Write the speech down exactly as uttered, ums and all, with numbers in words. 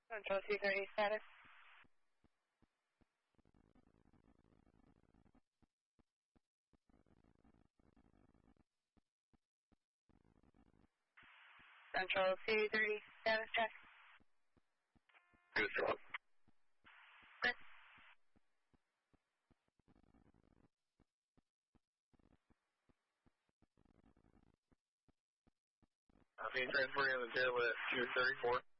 Central two thirty status. Central two thirty status check. Good job. Chris. I'm being transferred on the tail at two thirty-four.